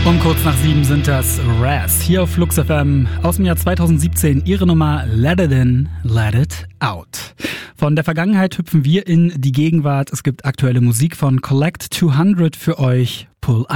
Um kurz nach 7 sind das Raz hier auf Flux FM aus dem Jahr 2017. Ihre Nummer Let It In, Let It Out. Von der Vergangenheit hüpfen wir in die Gegenwart. Es gibt aktuelle Musik von Collect 200 für euch. Pull